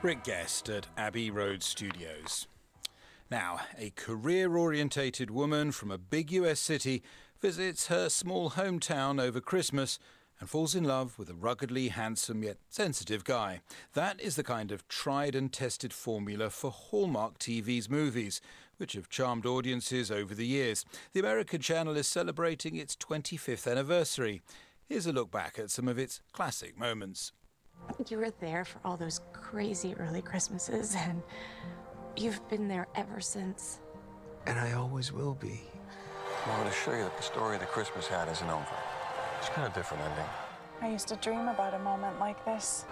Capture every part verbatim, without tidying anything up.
Rick Guest at Abbey Road Studios. Now, a career-orientated woman from a big U S city visits her small hometown over Christmas and falls in love with a ruggedly handsome yet sensitive guy. That is the kind of tried and tested formula for Hallmark T V's movies, which have charmed audiences over the years. The American channel is celebrating its twenty-fifth anniversary. Here's a look back at some of its classic moments. You were there for all those crazy early Christmases, and you've been there ever since. And I always will be. I wanted to show you that the story of the Christmas hat isn't over. It's kind of different ending. I used to dream about a moment like this.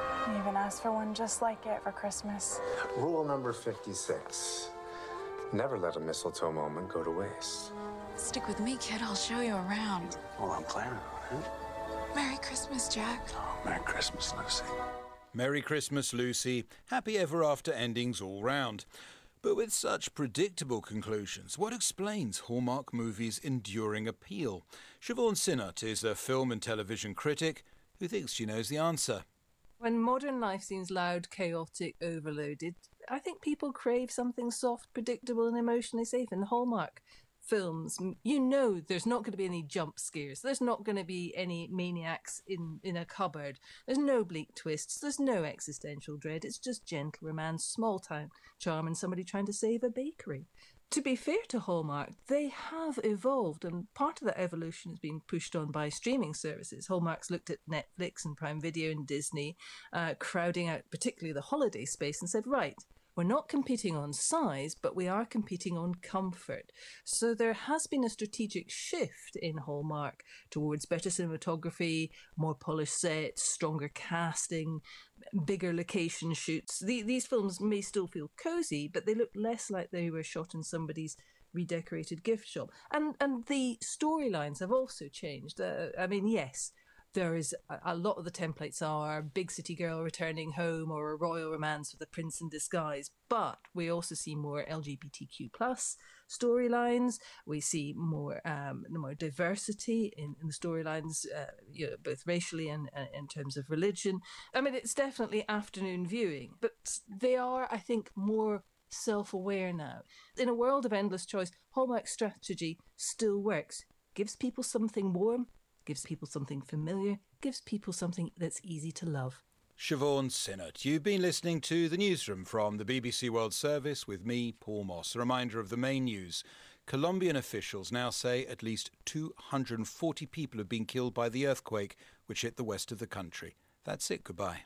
I even asked for one just like it for Christmas. Rule number fifty-six. Never let a mistletoe moment go to waste. Stick with me, kid. I'll show you around. Well, I'm planning on it. Merry Christmas, Jack. Oh, Merry Christmas, Lucy. Merry Christmas, Lucy. Happy ever after endings all round. But with such predictable conclusions, what explains Hallmark movies' enduring appeal? Siobhan Sinnott is a film and television critic who thinks she knows the answer. When modern life seems loud, chaotic, overloaded, I think people crave something soft, predictable and emotionally safe. And Hallmark films, you know there's not going to be any jump scares. There's not going to be any maniacs in, in a cupboard. There's no bleak twists. There's no existential dread. It's just gentle romance, small town charm and somebody trying to save a bakery. To be fair to Hallmark, they have evolved, and part of that evolution has been pushed on by streaming services. Hallmark's looked at Netflix and Prime Video and Disney, uh, crowding out particularly the holiday space and said, right, we're not competing on size, but we are competing on comfort. So there has been a strategic shift in Hallmark towards better cinematography, more polished sets, stronger casting, bigger location shoots. The, these films may still feel cosy, but they look less like they were shot in somebody's redecorated gift shop. And, and the storylines have also changed. Uh, I mean, yes, there is a, a lot of the templates are big city girl returning home or a royal romance with a prince in disguise. But we also see more L G B T Q plus storylines. We see more um, more diversity in, in the storylines, uh, you know, both racially and uh, in terms of religion. I mean, it's definitely afternoon viewing, but they are, I think, more self-aware now. In a world of endless choice, Hallmark's strategy still works. Gives people something warm, gives people something familiar, gives people something that's easy to love. Siobhan Sinnott. You've been listening to The Newsroom from the B B C World Service with me, Paul Moss. A reminder of the main news. Colombian officials now say at least two hundred forty people have been killed by the earthquake which hit the west of the country. That's it. Goodbye.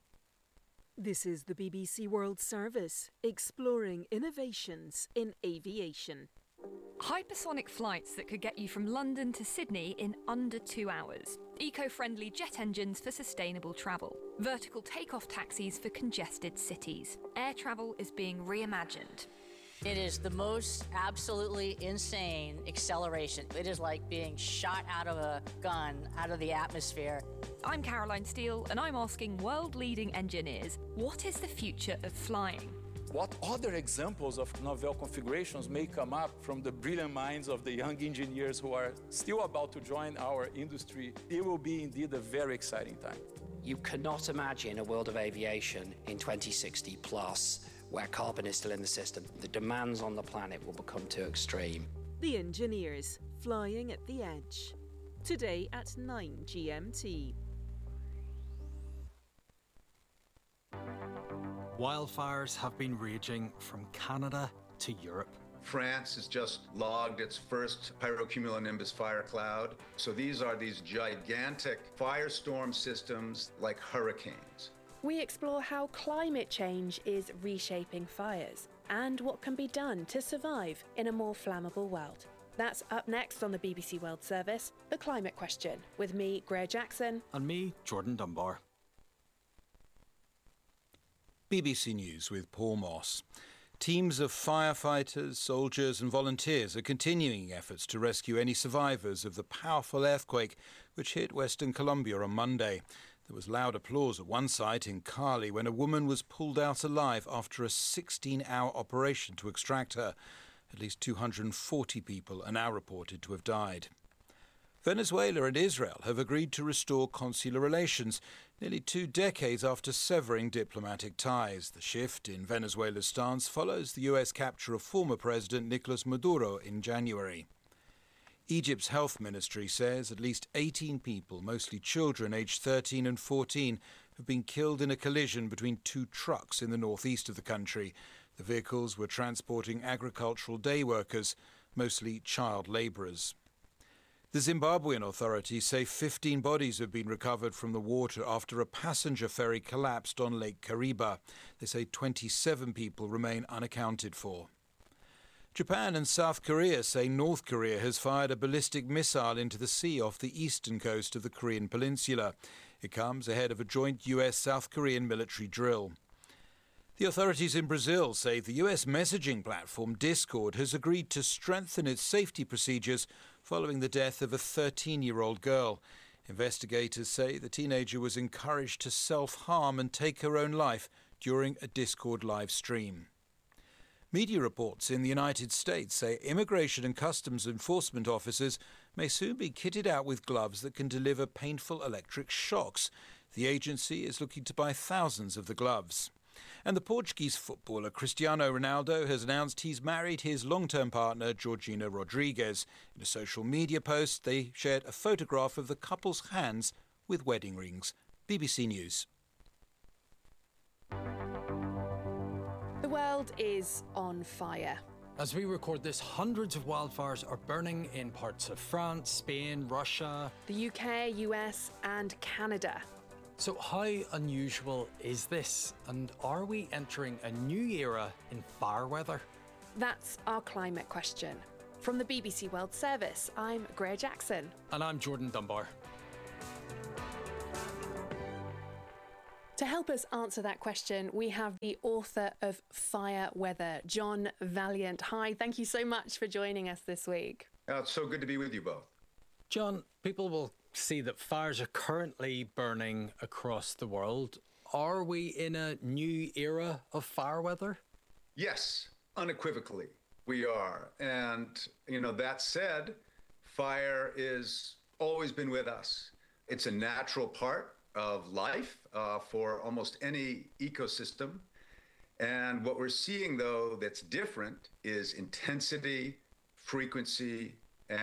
This is the B B C World Service, exploring innovations in aviation. Hypersonic flights that could get you from London to Sydney in under two hours. Eco-friendly jet engines for sustainable travel. Vertical takeoff taxis for congested cities. Air travel is being reimagined. It is the most absolutely insane acceleration. It is like being shot out of a gun, out of the atmosphere. I'm Caroline Steele, and I'm asking world-leading engineers, what is the future of flying? What other examples of novel configurations may come up from the brilliant minds of the young engineers who are still about to join our industry? It will be indeed a very exciting time. You cannot imagine a world of aviation in twenty sixty plus where carbon is still in the system. The demands on the planet will become too extreme. The engineers flying at the edge. Today at nine G M T. Wildfires have been raging from Canada to Europe. France has just logged its first pyrocumulonimbus fire cloud. So these are these gigantic firestorm systems like hurricanes. We explore how climate change is reshaping fires and what can be done to survive in a more flammable world. That's up next on the B B C World Service, The Climate Question, with me, Greer Jackson. And me, Jordan Dunbar. B B C News with Paul Moss. Teams of firefighters, soldiers and volunteers are continuing efforts to rescue any survivors of the powerful earthquake which hit Western Colombia on Monday. There was loud applause at one site in Cali when a woman was pulled out alive after a sixteen-hour operation to extract her. At least two hundred forty people are now reported to have died. Venezuela and Israel have agreed to restore consular relations. nearly two decades after severing diplomatic ties. The shift in Venezuela's stance follows the U S capture of former President Nicolas Maduro in January. Egypt's health ministry says at least eighteen people, mostly children aged thirteen and fourteen, have been killed in a collision between two trucks in the northeast of the country. The vehicles were transporting agricultural day workers, mostly child labourers. The Zimbabwean authorities say fifteen bodies have been recovered from the water after a passenger ferry collapsed on Lake Kariba. They say twenty-seven people remain unaccounted for. Japan and South Korea say North Korea has fired a ballistic missile into the sea off the eastern coast of the Korean peninsula. It comes ahead of a joint U S-South Korean military drill. The authorities in Brazil say the U S messaging platform Discord has agreed to strengthen its safety procedures following the death of a thirteen-year-old girl. Investigators say the teenager was encouraged to self-harm and take her own life during a Discord live stream. Media reports in the United States say immigration and customs enforcement officers may soon be kitted out with gloves that can deliver painful electric shocks. The agency is looking to buy thousands of the gloves. And the Portuguese footballer Cristiano Ronaldo has announced he's married his long-term partner Georgina Rodrigues. In a social media post, they shared a photograph of the couple's hands with wedding rings. B B C News. The world is on fire. As we record this, hundreds of wildfires are burning in parts of France, Spain, Russia, the U K, U S and Canada. So how unusual is this? And are we entering a new era in fire weather? That's our climate question. From the B B C World Service, I'm Greer Jackson. And I'm Jordan Dunbar. To help us answer that question, we have the author of Fire Weather, John Vaillant. Hi, thank you so much for joining us this week. Oh, it's so good to be with you both. John, people will see that fires are currently burning across the world. Are we in a new era of fire weather? Yes, unequivocally, we are. And, you know, that said, fire is always been with us. It's a natural part of life uh, for almost any ecosystem. And what we're seeing, though, that's different is intensity, frequency,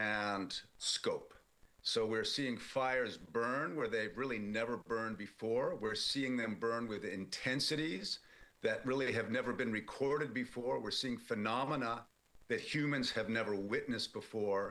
and scope. So we're seeing fires burn where they've really never burned before. We're seeing them burn with intensities that really have never been recorded before. We're seeing phenomena that humans have never witnessed before.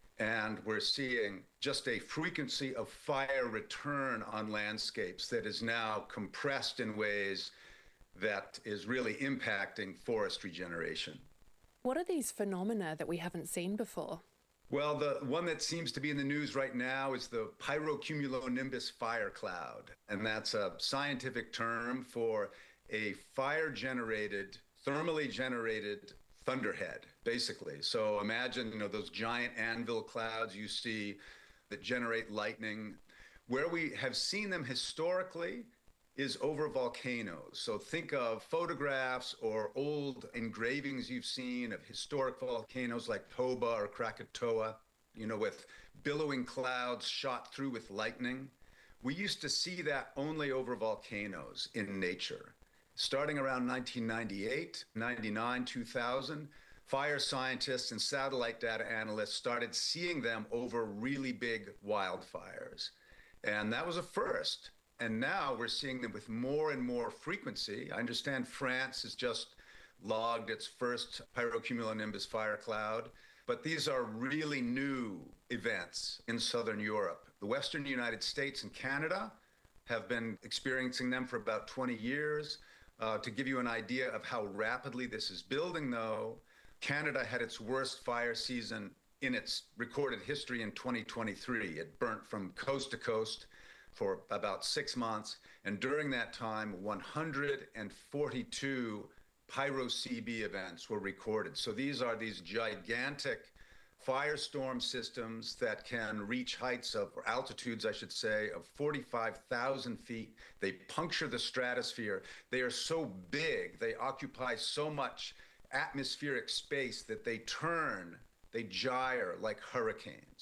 And we're seeing just a frequency of fire return on landscapes that is now compressed in ways that is really impacting forest regeneration. What are these phenomena that we haven't seen before? Well, the one that seems to be in the news right now is the pyrocumulonimbus fire cloud. And that's a scientific term for a fire-generated, thermally generated thunderhead, basically. So imagine, you know, those giant anvil clouds you see that generate lightning. Where we have seen them historically is over volcanoes. So think of photographs or old engravings you've seen of historic volcanoes like Toba or Krakatoa, you know, with billowing clouds shot through with lightning. We used to see that only over volcanoes in nature. Starting around nineteen ninety-eight, ninety-nine, two thousand, fire scientists and satellite data analysts started seeing them over really big wildfires. And that was a first. And now we're seeing them with more and more frequency. I understand France has just logged its first pyrocumulonimbus fire cloud, but these are really new events in Southern Europe. The Western United States and Canada have been experiencing them for about twenty years. Uh, to give you an idea of how rapidly this is building, though, Canada had its worst fire season in its recorded history in twenty twenty-three. It burnt from coast to coast for about six months. And during that time, one hundred forty-two pyro-C B events were recorded. So these are these gigantic firestorm systems that can reach heights of, or altitudes, I should say, of forty-five thousand feet. They puncture the stratosphere. They are so big, they occupy so much atmospheric space that they turn, they gyre like hurricanes.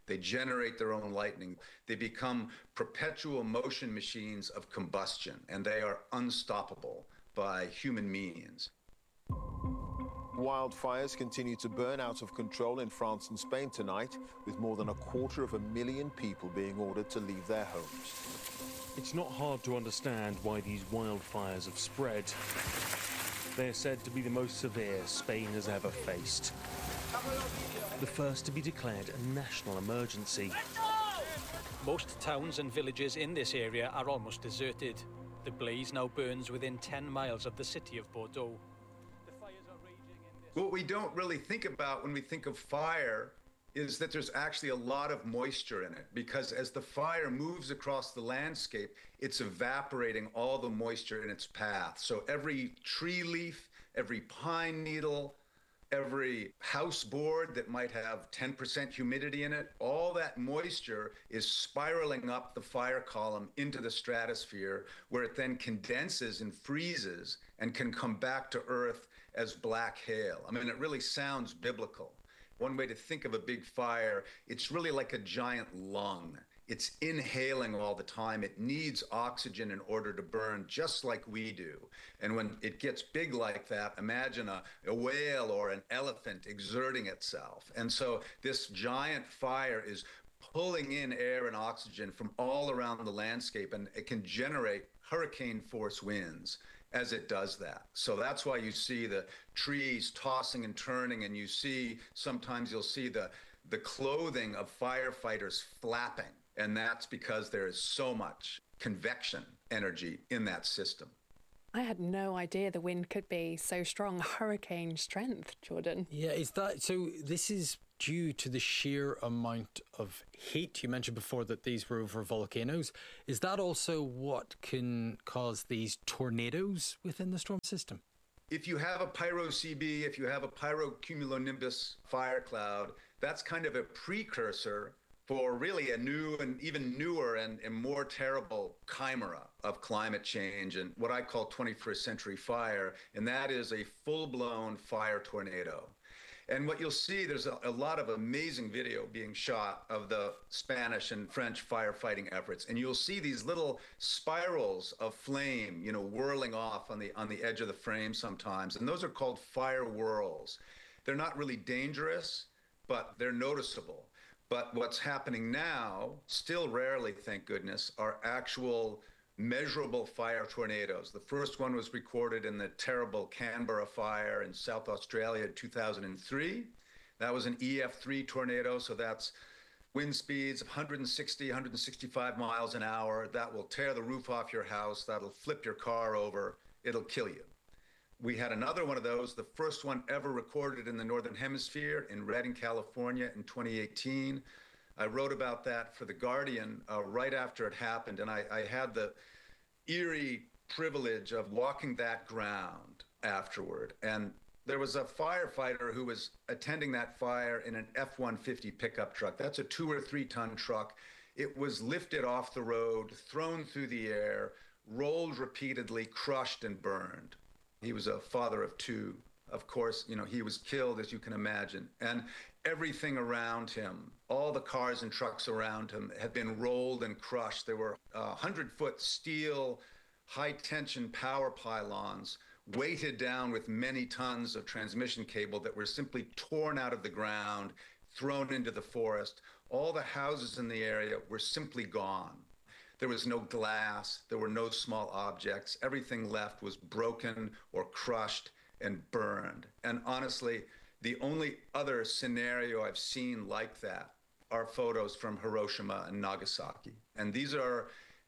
They generate their own lightning. They become perpetual motion machines of combustion, and they are unstoppable by human means. Wildfires continue to burn out of control in France and Spain tonight, with more than a quarter of a million people being ordered to leave their homes. It's not hard to understand why these wildfires have spread. They are said to be the most severe Spain has ever faced. The first to be declared a national emergency. Most towns and villages in this area are almost deserted. The blaze now burns within ten miles of the city of Bordeaux. What we don't really think about when we think of fire is that there's actually a lot of moisture in it, because as the fire moves across the landscape, it's evaporating all the moisture in its path. So every tree leaf, every pine needle, every house board that might have ten percent humidity in it, all that moisture is spiraling up the fire column into the stratosphere, where it then condenses and freezes and can come back to Earth as black hail. I mean, it really sounds biblical. One way to think of a big fire, it's really like a giant lung. It's inhaling all the time. It needs oxygen in order to burn, just like we do. And when it gets big like that, imagine a, a whale or an elephant exerting itself. And so this giant fire is pulling in air and oxygen from all around the landscape, and it can generate hurricane force winds as it does that. So that's why you see the trees tossing and turning, and you see, sometimes you'll see the, the clothing of firefighters flapping. And that's because there is so much convection energy in that system. I had no idea the wind could be so strong, hurricane strength, Jordan. Yeah, is that so? This is due to the sheer amount of heat. You mentioned before that these were over volcanoes. Is that also what can cause these tornadoes within the storm system? If you have a pyro-C B, if you have a pyrocumulonimbus fire cloud, that's kind of a precursor for really a new and even newer and, and more terrible chimera of climate change and what I call twenty-first century fire, and that is a full-blown fire tornado. And what you'll see, there's a, a lot of amazing video being shot of the Spanish and French firefighting efforts, and you'll see these little spirals of flame, you know, whirling off on the on the edge of the frame sometimes, and those are called fire whirls. They're not really dangerous, but they're noticeable. But what's happening now, still rarely, thank goodness, are actual measurable fire tornadoes. The first one was recorded in the terrible Canberra fire in South Australia in two thousand three. That was an E F three tornado, so that's wind speeds of one hundred sixty, one hundred sixty-five miles an hour. That will tear the roof off your house. That'll flip your car over. It'll kill you. We had another one of those, the first one ever recorded in the Northern Hemisphere in Redding, California in twenty eighteen. I wrote about that for The Guardian uh, right after it happened, and I, I had the eerie privilege of walking that ground afterward. And there was a firefighter who was attending that fire in an F one fifty pickup truck. That's a two or three ton truck. It was lifted off the road, thrown through the air, rolled repeatedly, crushed and burned. He was a father of two. Of course, you know, he was killed, as you can imagine. And everything around him, all the cars and trucks around him had been rolled and crushed. There were uh, hundred-foot steel, high-tension power pylons weighted down with many tons of transmission cable that were simply torn out of the ground, thrown into the forest. All the houses in the area were simply gone. There was no glass, there were no small objects. Everything left was broken or crushed and burned. And honestly, the only other scenario I've seen like that are photos from Hiroshima and Nagasaki. And these are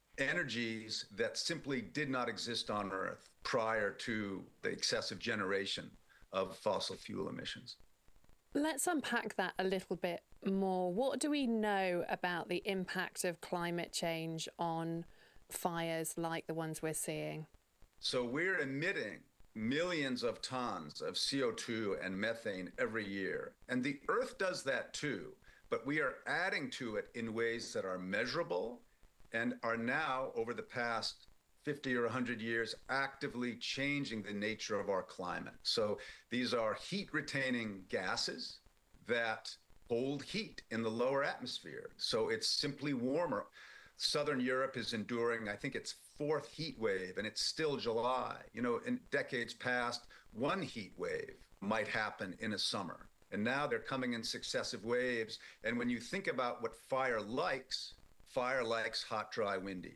energies that simply did not exist on Earth prior to the excessive generation of fossil fuel emissions. Let's unpack that a little bit more. What do we know about the impact of climate change on fires like the ones we're seeing? So we're emitting millions of tons of C O two and methane every year. And the Earth does that too, but we are adding to it in ways that are measurable and are now, over the past fifty or one hundred years, actively changing the nature of our climate. So these are heat-retaining gases that cold heat in the lower atmosphere. So it's simply warmer. Southern Europe is enduring, I think, its fourth heat wave, and it's still July. You know, in decades past, one heat wave might happen in a summer. And now they're coming in successive waves. And when you think about what fire likes, fire likes hot, dry, windy.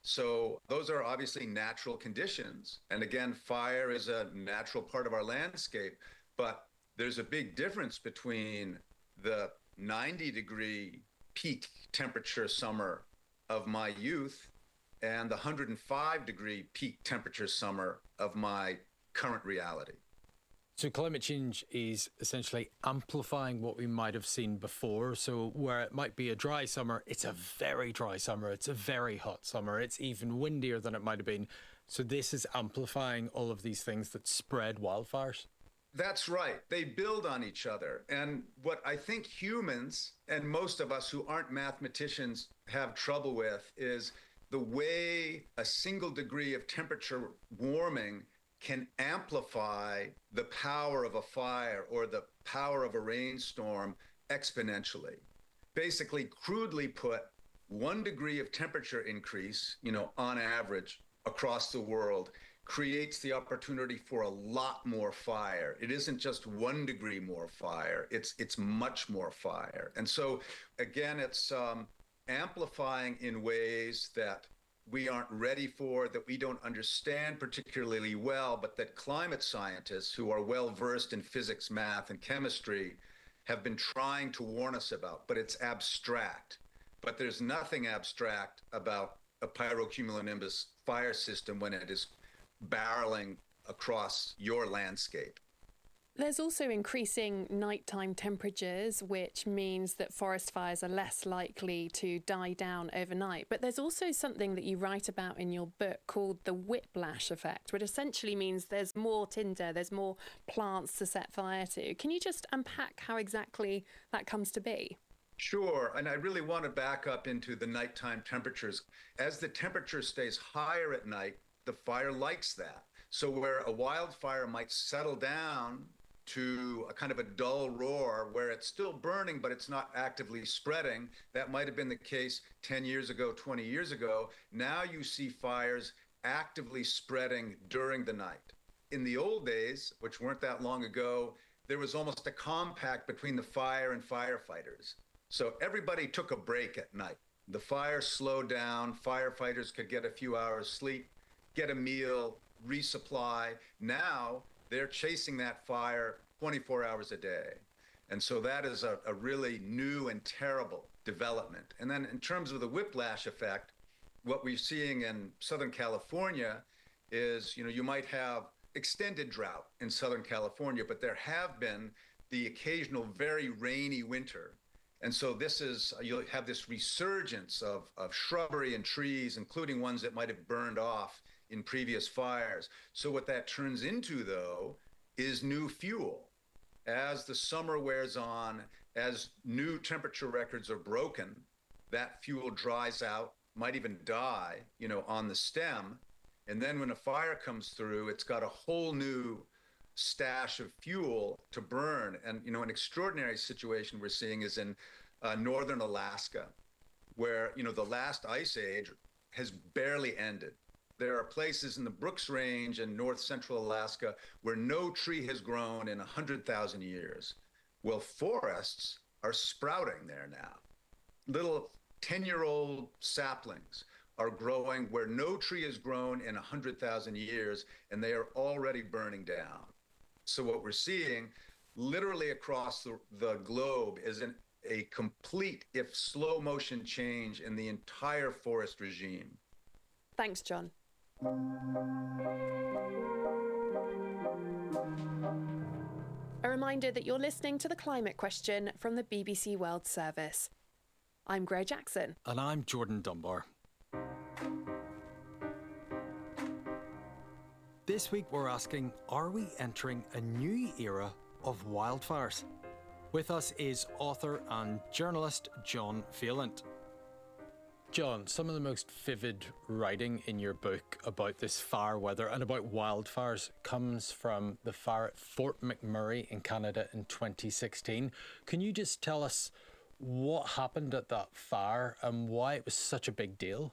So those are obviously natural conditions. And again, fire is a natural part of our landscape. But there's a big difference between the ninety degree peak temperature summer of my youth and the one hundred five degree peak temperature summer of my current reality. So climate change is essentially amplifying what we might have seen before. So where it might be a dry summer, it's a very dry summer. It's a very hot summer. It's even windier than it might have been. So this is amplifying all of these things that spread wildfires. That's right. They build on each other. And what I think humans and most of us who aren't mathematicians have trouble with is the way a single degree of temperature warming can amplify the power of a fire or the power of a rainstorm exponentially. Basically, crudely put, one degree of temperature increase, you know, on average across the world, creates the opportunity for a lot more fire. It isn't just one degree more fire, it's it's much more fire. And so again, it's um, amplifying in ways that we aren't ready for, that we don't understand particularly well, but that climate scientists who are well versed in physics, math, and chemistry have been trying to warn us about. But it's abstract. But there's nothing abstract about a pyrocumulonimbus fire system when it is barreling across your landscape. There's also increasing nighttime temperatures, which means that forest fires are less likely to die down overnight. But there's also something that you write about in your book called the whiplash effect, which essentially means there's more tinder, there's more plants to set fire to. Can you just unpack how exactly that comes to be? Sure, and I really want to back up into the nighttime temperatures. As the temperature stays higher at night, the fire likes that. So where a wildfire might settle down to a kind of a dull roar where it's still burning, but it's not actively spreading, that might have been the case ten years ago, twenty years ago. Now you see fires actively spreading during the night. In the old days, which weren't that long ago, there was almost a compact between the fire and firefighters. So everybody took a break at night. The fire slowed down, firefighters could get a few hours sleep, get a meal, resupply. Now they're chasing that fire twenty-four hours a day. And so that is a, a really new and terrible development. And then in terms of the whiplash effect, what we're seeing in Southern California is, you know, you might have extended drought in Southern California, but there have been the occasional very rainy winter. And so this is, you'll have this resurgence of, of shrubbery and trees, including ones that might have burned off in previous fires. So what that turns into, though, is new fuel. As the summer wears on, as new temperature records are broken, that fuel dries out, might even die, you know, on the stem. And then when a fire comes through, it's got a whole new stash of fuel to burn. And, you know, an extraordinary situation we're seeing is in uh, northern Alaska, where, you know, the last ice age has barely ended. There are places in the Brooks Range and north central Alaska where no tree has grown in one hundred thousand years. Well, forests are sprouting there now. Little ten-year-old saplings are growing where no tree has grown in one hundred thousand years, and they are already burning down. So what we're seeing literally across the, the globe is an, a complete, if slow motion change in the entire forest regime. Thanks, John. A reminder that you're listening to The Climate Question from the B B C World Service. I'm Greg Jackson. And I'm Jordan Dunbar. This week we're asking, are we entering a new era of wildfires? With us is author and journalist John Phelan. John, some of the most vivid writing in your book about this fire weather and about wildfires comes from the fire at Fort McMurray in Canada in twenty sixteen. Can you just tell us what happened at that fire and why it was such a big deal?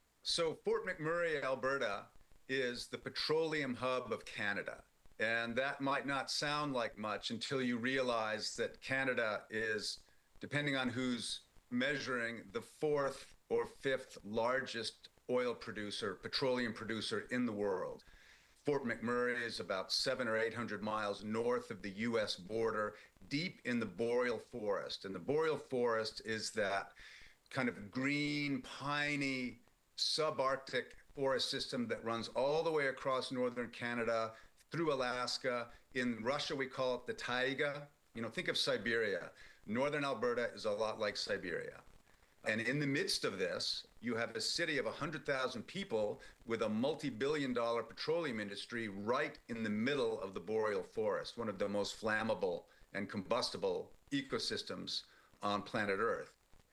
So Fort McMurray, Alberta, is the petroleum hub of Canada. And that might not sound like much until you realize that Canada is, depending on who's measuring, the fourth or fifth largest oil producer, petroleum producer in the world. Fort McMurray is about seven or eight hundred miles north of the U S border, deep in the boreal forest. And the boreal forest is that kind of green, piney, subarctic forest system that runs all the way across northern Canada, through Alaska. In Russia, we call it the taiga. You know, think of Siberia. Northern Alberta is a lot like Siberia. And in the midst of this, you have a city of one hundred thousand people with a multi-billion dollar petroleum industry right in the middle of the boreal forest, one of the most flammable and combustible ecosystems on planet Earth.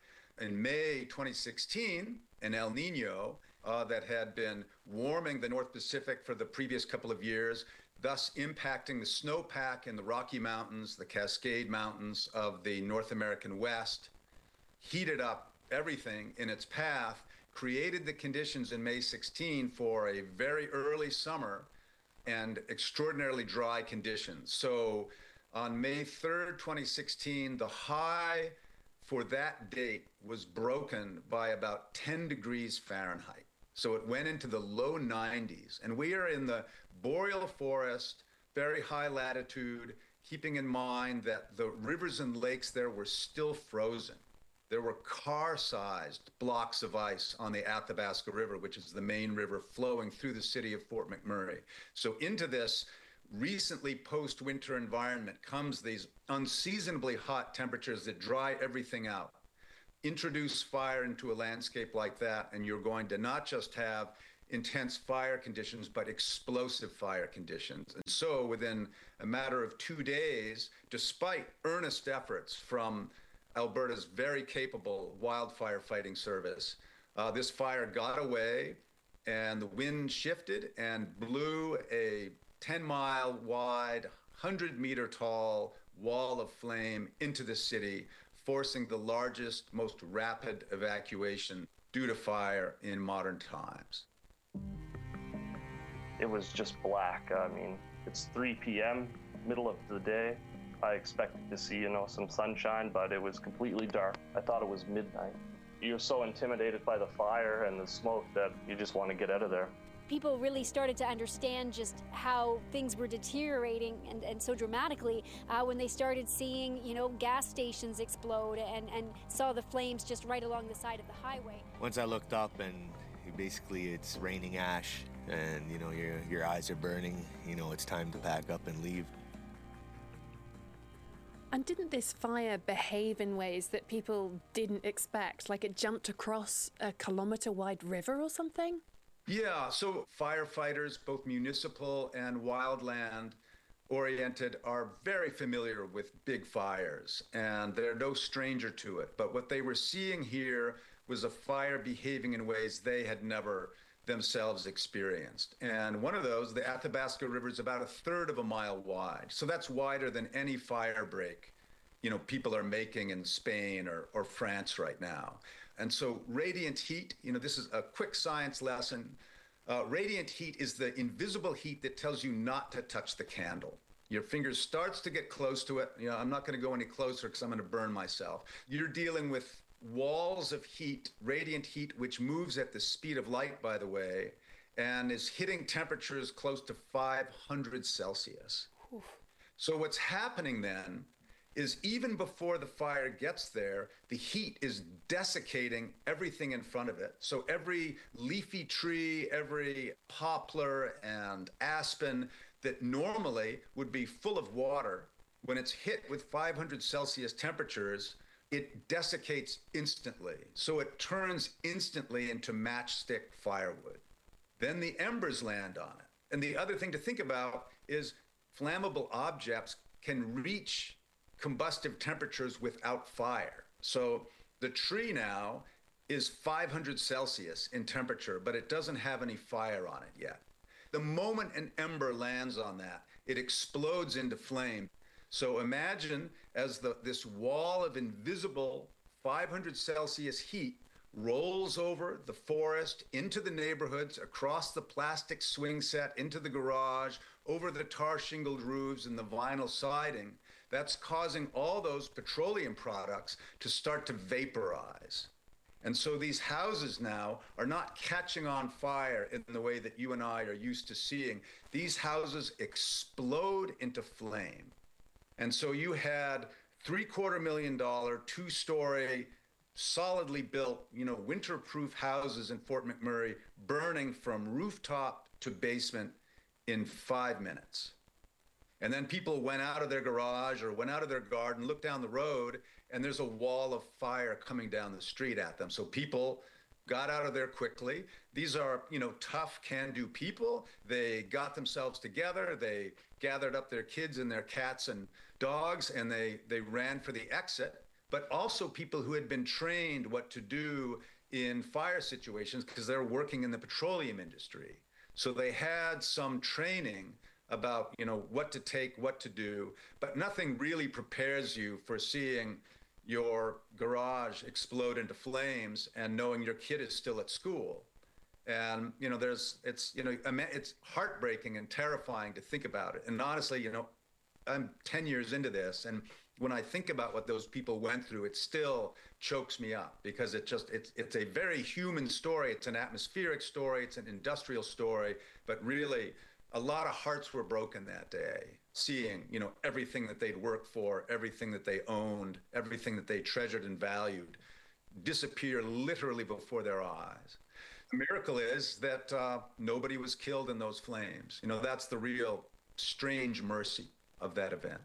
In May twenty sixteen, an El Nino uh, that had been warming the North Pacific for the previous couple of years, thus impacting the snowpack in the Rocky Mountains, the Cascade Mountains of the North American West, heated up everything in its path, created the conditions in May sixteen for a very early summer and extraordinarily dry conditions. So on May third, twenty sixteen, the high for that date was broken by about ten degrees Fahrenheit. So it went into the low nineties. And we are in the boreal forest, very high latitude, keeping in mind that the rivers and lakes there were still frozen. There were car-sized blocks of ice on the Athabasca River, which is the main river flowing through the city of Fort McMurray. So into this recently post-winter environment comes these unseasonably hot temperatures that dry everything out. Introduce fire into a landscape like that, and you're going to not just have intense fire conditions, but explosive fire conditions. And so within a matter of two days, despite earnest efforts from Alberta's very capable wildfire fighting service, uh, this fire got away, and the wind shifted and blew a ten mile wide, one hundred meter tall wall of flame into the city, forcing the largest, most rapid evacuation due to fire in modern times. It was just black. I mean, it's three p m, middle of the day. I expected to see, you know, some sunshine, but it was completely dark. I thought it was midnight. You're so intimidated by the fire and the smoke that you just want to get out of there. People really started to understand just how things were deteriorating and, and so dramatically uh, when they started seeing, you know, gas stations explode and, and saw the flames just right along the side of the highway. Once I looked up and basically it's raining ash and, you know, your, your eyes are burning, you know, it's time to pack up and leave. And didn't this fire behave in ways that people didn't expect? Like it jumped across a kilometer-wide river or something? Yeah, so firefighters, both municipal and wildland oriented, are very familiar with big fires, and they're no stranger to it. But what they were seeing here was a fire behaving in ways they had never themselves experienced. And one of those, the Athabasca River, is about a third of a mile wide. So that's wider than any fire break, you know, people are making in Spain or, or France right now. And so radiant heat, you know, this is a quick science lesson. Uh, radiant heat is the invisible heat that tells you not to touch the candle. Your finger starts to get close to it. You know, I'm not going to go any closer because I'm going to burn myself. You're dealing with walls of heat, radiant heat, which moves at the speed of light, by the way, and is hitting temperatures close to five hundred Celsius. Oof. So what's happening then is even before the fire gets there, the heat is desiccating everything in front of it. So every leafy tree, every poplar and aspen that normally would be full of water, when it's hit with five hundred Celsius temperatures, it desiccates instantly. So it turns instantly into matchstick firewood. Then the embers land on it. And the other thing to think about is flammable objects can reach combustive temperatures without fire. So the tree now is five hundred Celsius in temperature, but it doesn't have any fire on it yet. The moment an ember lands on that, it explodes into flame. So imagine as the, this wall of invisible five hundred Celsius heat rolls over the forest, into the neighborhoods, across the plastic swing set, into the garage, over the tar shingled roofs and the vinyl siding. That's causing all those petroleum products to start to vaporize. And so these houses now are not catching on fire in the way that you and I are used to seeing. These houses explode into flame. And so you had three quarter million dollar, two story, solidly built, you know, winter-proof houses in Fort McMurray burning from rooftop to basement in five minutes. And then people went out of their garage or went out of their garden, looked down the road, and there's a wall of fire coming down the street at them. So people got out of there quickly. These are, you know, tough, can-do people. They got themselves together. They gathered up their kids and their cats and dogs, and they, they ran for the exit. But also people who had been trained what to do in fire situations because they're working in the petroleum industry. So they had some training about, you know, what to take, what to do, but nothing really prepares you for seeing your garage explode into flames and knowing your kid is still at school. And, you know, there's, it's, you know, it's heartbreaking and terrifying to think about it. And honestly, you know, I'm ten years into this, and when I think about what those people went through, it still chokes me up because it just, it's, it's a very human story. It's an atmospheric story. It's an industrial story, but really a lot of hearts were broken that day, seeing, you know, everything that they'd worked for, everything that they owned, everything that they treasured and valued disappear literally before their eyes. The miracle is that uh, nobody was killed in those flames. You know, that's the real strange mercy of that event.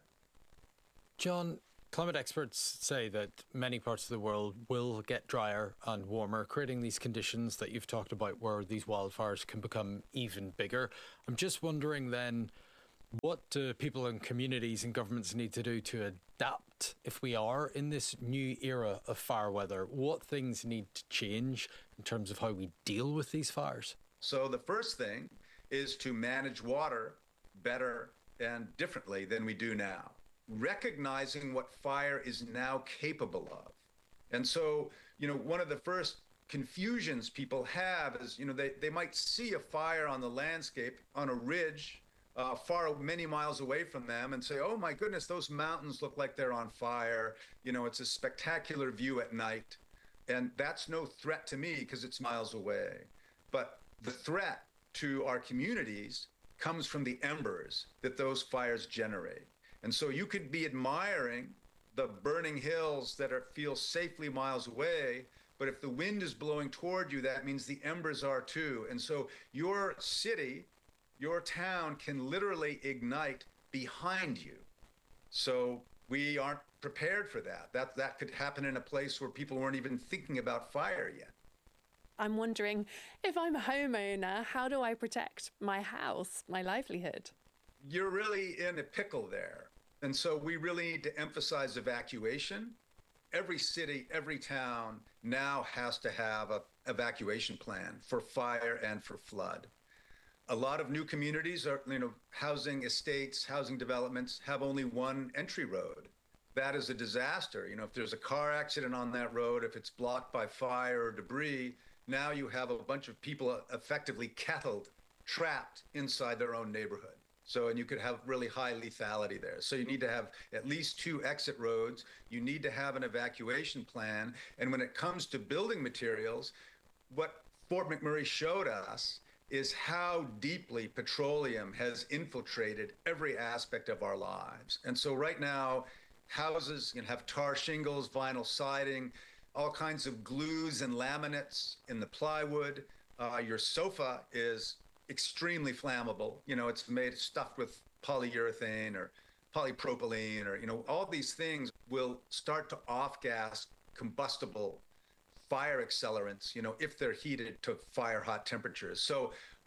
John, climate experts say that many parts of the world will get drier and warmer, creating these conditions that you've talked about where these wildfires can become even bigger. I'm just wondering then, what do people and communities and governments need to do to adapt if we are in this new era of fire weather? What things need to change in terms of how we deal with these fires? So the first thing is to manage water better and differently than we do now, recognizing what fire is now capable of. And so, you know, one of the first confusions people have is, you know, they, they might see a fire on the landscape on a ridge uh, far, many miles away from them and say, oh my goodness, those mountains look like they're on fire. You know, it's a spectacular view at night. And that's no threat to me because it's miles away. But the threat to our communities comes from the embers that those fires generate. And so you could be admiring the burning hills that are, feel safely miles away, but if the wind is blowing toward you, that means the embers are too. And so your city, your town can literally ignite behind you. So we aren't prepared for that. That, that could happen in a place where people weren't even thinking about fire yet. I'm wondering, if I'm a homeowner, how do I protect my house, my livelihood? You're really in a pickle there. And so we really need to emphasize evacuation. Every city, every town now has to have an evacuation plan for fire and for flood. A lot of new communities are, you know, housing estates, housing developments have only one entry road. That is a disaster. You know, if there's a car accident on that road, if it's blocked by fire or debris, now you have a bunch of people effectively kettled, trapped inside their own neighborhood. So, and you could have really high lethality there. So you need to have at least two exit roads. You need to have an evacuation plan. And when it comes to building materials, what Fort McMurray showed us is how deeply petroleum has infiltrated every aspect of our lives. And so right now, houses can have tar shingles, vinyl siding, all kinds of glues and laminates in the plywood. Uh, your sofa is extremely flammable. You know, it's made stuffed with polyurethane or polypropylene, or, you know, all these things will start to off-gas combustible fire accelerants, you know, if they're heated to fire hot temperatures. So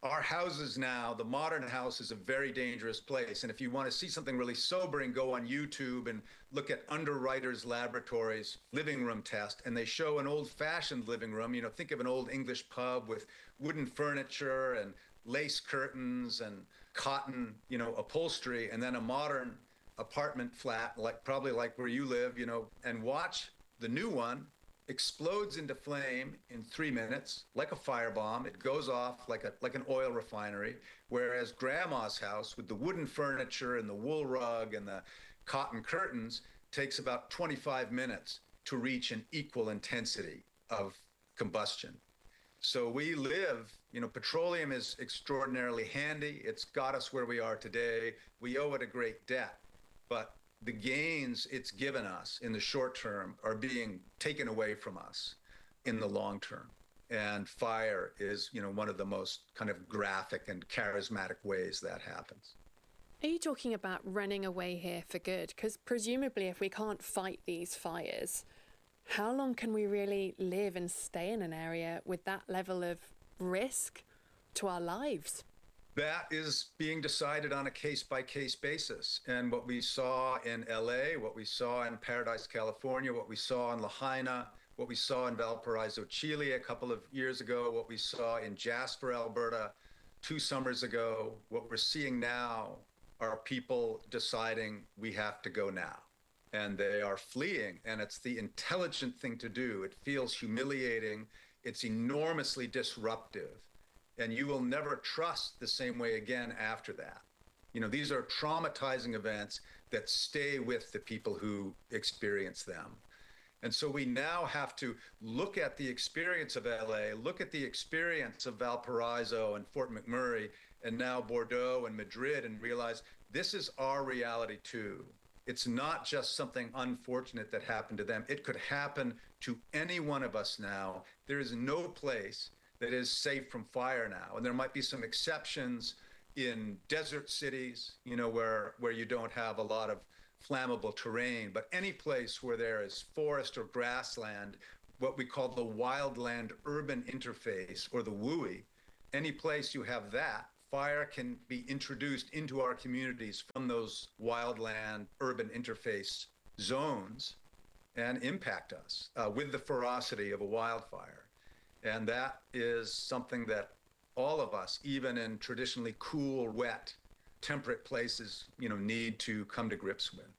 our houses now, the modern house is a very dangerous place. And if you want to see something really sobering, go on YouTube and look at Underwriters Laboratories living room test. And they show an old-fashioned living room. You know, think of an old English pub with wooden furniture and lace curtains and cotton, you know, upholstery, and then a modern apartment flat, like probably like where you live, you know, and watch the new one explodes into flame in three minutes, like a firebomb. It goes off like a like an oil refinery, whereas grandma's house with the wooden furniture and the wool rug and the cotton curtains takes about twenty-five minutes to reach an equal intensity of combustion. So we live, you know, petroleum is extraordinarily handy. It's got us where we are today. We owe it a great debt, but the gains it's given us in the short term are being taken away from us in the long term. And fire is, you know, one of the most kind of graphic and charismatic ways that happens. Are you talking about running away here for good? Because presumably if we can't fight these fires, how long can we really live and stay in an area with that level of risk to our lives? That is being decided on a case-by-case basis. And what we saw in L A, what we saw in Paradise, California, what we saw in Lahaina, what we saw in Valparaiso, Chile a couple of years ago, what we saw in Jasper, Alberta two summers ago, what we're seeing now are people deciding we have to go now. And they are fleeing, and it's the intelligent thing to do. It feels humiliating. It's enormously disruptive. And you will never trust the same way again after that. You know, these are traumatizing events that stay with the people who experience them. And so we now have to look at the experience of L A, look at the experience of Valparaiso and Fort McMurray, and now Bordeaux and Madrid, and realize this is our reality too. It's not just something unfortunate that happened to them. It could happen to any one of us now. There is no place that is safe from fire now. And there might be some exceptions in desert cities, you know, where, where you don't have a lot of flammable terrain, but any place where there is forest or grassland, what we call the wildland urban interface, or the W U I, any place you have that, fire can be introduced into our communities from those wildland urban interface zones and impact us uh, with the ferocity of a wildfire. And that is something that all of us, even in traditionally cool, wet, temperate places, you know, need to come to grips with.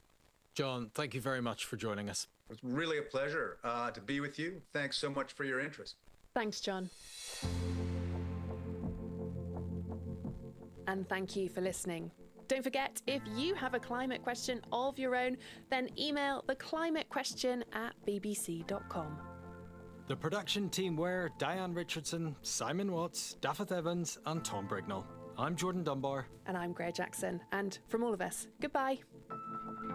John, thank you very much for joining us. It was really a pleasure uh, to be with you. Thanks so much for your interest. Thanks, John. And thank you for listening. Don't forget, if you have a climate question of your own, then email the climate question at b b c dot com. The production team were Diane Richardson, Simon Watts, Daffeth Evans and Tom Brignall. I'm Jordan Dunbar. And I'm Greer Jackson. And from all of us, goodbye.